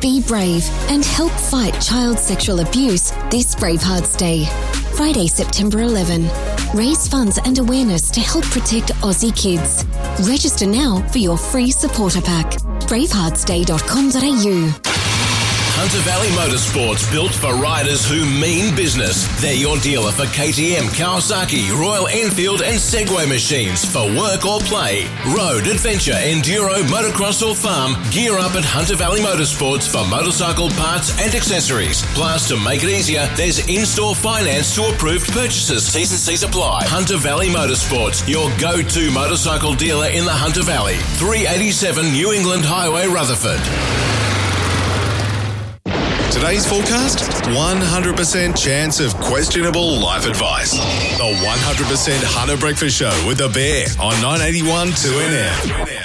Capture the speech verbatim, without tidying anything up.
be brave, and help fight child sexual abuse this Bravehearts Day. Friday, September eleventh. Raise funds and awareness to help protect Aussie kids. Register now for your free supporter pack. bravehearts day dot com dot a u. Hunter Valley Motorsports, built for riders who mean business. They're your dealer for K T M, Kawasaki, Royal Enfield and Segway machines for work or play. Road, adventure, enduro, motocross or farm, gear up at Hunter Valley Motorsports for motorcycle parts and accessories. Plus, to make it easier, there's in-store finance to approved purchases. T's and C's apply. Hunter Valley Motorsports, your go-to motorcycle dealer in the Hunter Valley. three eighty-seven New England Highway, Rutherford. Today's forecast, one hundred percent chance of questionable life advice. The one hundred percent Hunter Breakfast Show with The Bear on nine eighty-one two N M.